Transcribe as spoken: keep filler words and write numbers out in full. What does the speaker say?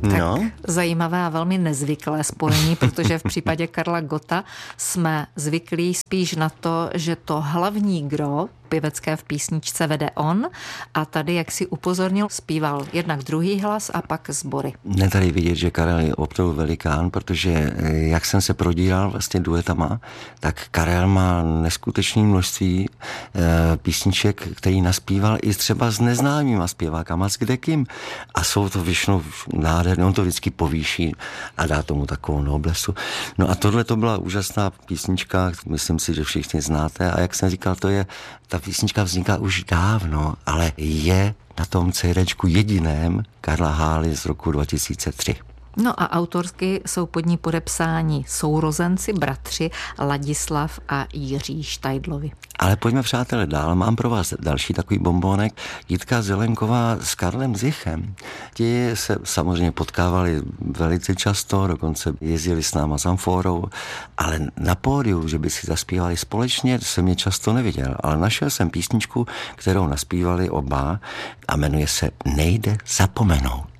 No. Tak zajímavé a velmi nezvyklé spojení, protože v případě Karla Gotta jsme zvyklí spíš na to, že to hlavní gro pěvecké v písničce vede on a tady, jak si upozornil, zpíval jednak druhý hlas a pak sbory. Ne tady vidět, že Karel je opravdu velikán, protože jak jsem se prodíral vlastně duetama, tak Karel má neskutečné množství e, písniček, který naspíval i třeba s neznámýma zpěvákama, s kdekým. A jsou to většinou nádherné, on to vždycky povýší a dá tomu takovou noblesu. No a tohle to byla úžasná písnička, myslím si, že všichni znáte a jak jsem říkal, to je, ta písnička vzniká už dávno, ale je na tom CDčku jediném Karla Hály z roku dva tisíce tři. No a autorsky jsou pod ní podepsáni sourozenci, bratři Ladislav a Jiří Štajdlovi. Ale pojďme, přátelé, dál. Mám pro vás další takový bombónek. Jitka Zelenková s Karlem Zichem. Ti se samozřejmě potkávali velice často, dokonce jezdili s náma s amfórou, ale na pódiu, že by si zaspívali společně, jsem je často neviděl. Ale našel jsem písničku, kterou naspívali oba a jmenuje se Nejde zapomenout.